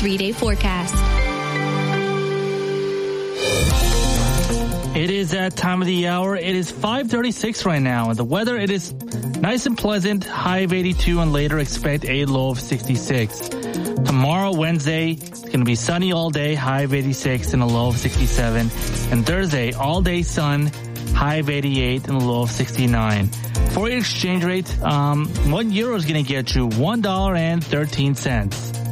3-day forecast. It is that time of the hour. It is 5:36 right now. And the weather, it is nice and pleasant. High of 82 and later expect a low of 66. Tomorrow, Wednesday, it's going to be sunny all day. High of 86 and a low of 67. And Thursday, all day sun. High of 88 and a low of 69. For your exchange rate, €1 is going to get you $1.13.